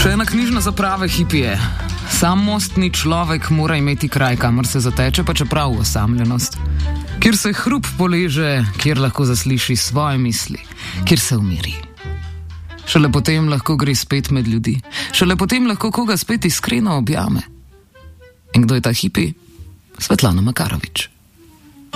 Še ena knjižna za prave hipije. Samostni človek mora imeti kraj, kamor se zateče, pa čeprav v osamljenost. Kjer se hrup poleže, kjer lahko zasliši svoje misli, kjer se umiri. Šele potem lahko gre spet med ljudi. Šele potem lahko koga spet iskreno objame. In kdo je ta hipi? Svetlana Makarovič.